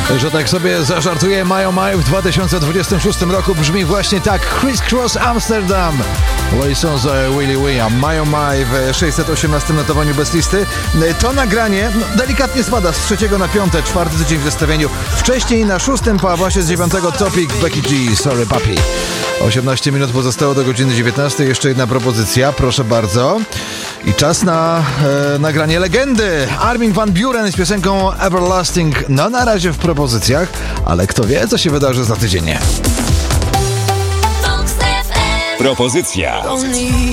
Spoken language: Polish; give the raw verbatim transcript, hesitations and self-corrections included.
Że tak sobie zażartuję, My Oh My w dwa tysiące dwudziestym szóstym roku brzmi właśnie tak. Criss Cross Amsterdam. Wilson z Willy William. My Oh My w sześćset osiemnastym notowaniu bez listy. To nagranie no, delikatnie spada z trzeciego na piąte, czwarty tydzień w zestawieniu. Wcześniej na szóstym po awansie z dziewiątego Topic, Becky G, Sorry Papi. osiemnaście minut pozostało do godziny dziewiętnastej. Jeszcze jedna propozycja, proszę bardzo. I czas na e, nagranie legendy. Armin van Buuren z piosenką Everlasting. No na razie w propozycjach, ale kto wie, co się wydarzy za tydzień. Propozycja.